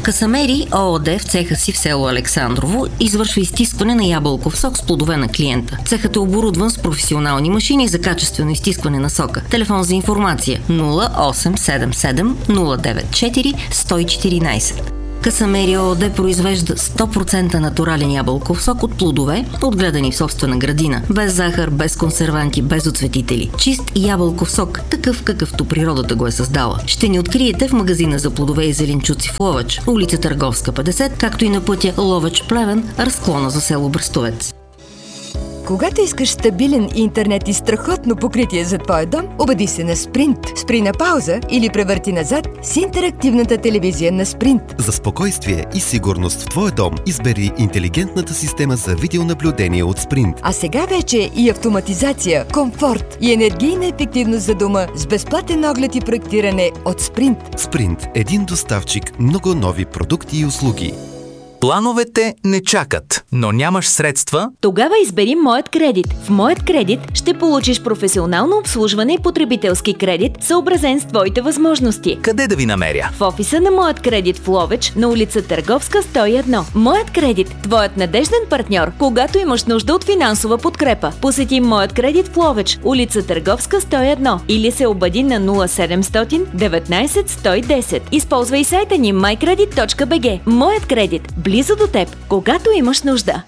Късамери ООД в цеха си в село Александрово извършва изтискване на ябълков сок с плодове на клиента. Цехът е оборудван с професионални машини за качествено изтискване на сока. Телефон за информация 0877 094 114. Късамери ООД произвежда 100% натурален ябълков сок от плодове, отгледани в собствена градина. Без захар, без консерванти, без оцветители. Чист ябълков сок, такъв какъвто природата го е създала. Ще ни откриете в магазина за плодове и зеленчуци в Ловеч, улица Търговска 50, както и на пътя Ловеч-Плевен, разклона за село Брестовец. Когато искаш стабилен интернет и страхотно покритие за твоя дом, убеди се на Спринт. Спри на пауза или превърти назад с интерактивната телевизия на Спринт. За спокойствие и сигурност в твоя дом избери интелигентната система за видеонаблюдение от Спринт. А сега вече и автоматизация, комфорт и енергийна ефективност за дома с безплатен оглед и проектиране от Спринт. Спринт – един доставчик, много нови продукти и услуги. Плановете не чакат, но нямаш средства? Тогава избери Моят кредит. В Моят кредит ще получиш професионално обслужване и потребителски кредит, съобразен с твоите възможности. Къде да ви намеря? В офиса на Моят кредит в Ловеч, на улица Търговска 101. Моят кредит – твоят надежден партньор, когато имаш нужда от финансова подкрепа. Посети Моят кредит в Ловеч, улица Търговска 101 или се обади на 0700 19 110. Използвай сайта ни mycredit.bg. Моят кредит – близо до теб, когато имаш нужда.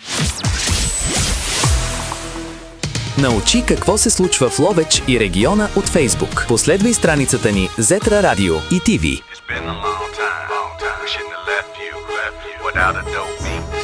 Научи какво се случва в Ловеч и региона от Фейсбук. Последвай страницата ни Зетра Радио и ТВ.